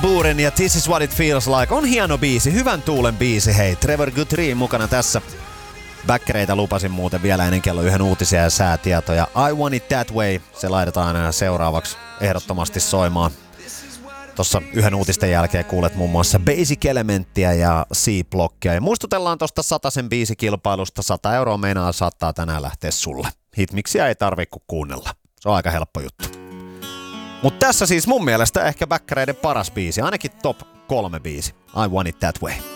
Buuren ja This is what it feels like on hieno biisi, hyvän tuulen biisi. Hei, Trevor Guthrie mukana tässä. Bäkkäreitä lupasin muuten vielä ennen kello 1 uutisia ja säätietoja. I Want It That Way, se laitetaan seuraavaksi ehdottomasti soimaan. Tossa 1 uutisten jälkeen kuulet muun muassa Basic Elementtiä ja C-blockia. Ja muistutellaan tosta 100 biisikilpailusta. 100 € meinaa saattaa tänään lähteä sulle. Hitmiksiä ei tarvitse kuunnella. Se on aika helppo juttu. Mut tässä siis mun mielestä ehkä bäkkäreiden paras biisi. Ainakin top 3 biisi. I Want It That Way.